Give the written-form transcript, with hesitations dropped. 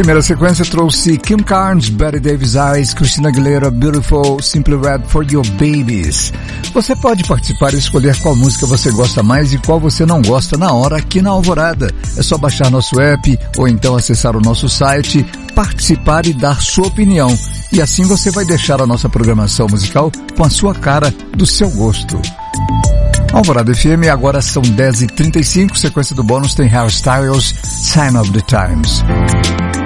primeira sequência trouxe Kim Carnes, Betty Davis Eyes, Christina Aguilera, Beautiful, Simply Red, For Your Babies. Você pode participar e escolher qual música você gosta mais e qual você não gosta na hora aqui na Alvorada. É só baixar nosso app ou então acessar o nosso site, participar e dar sua opinião. E assim você vai deixar a nossa programação musical com a sua cara, do seu gosto. Alvorada FM, agora são 10h35, sequência do bônus tem Harry Styles, Sign of the Times.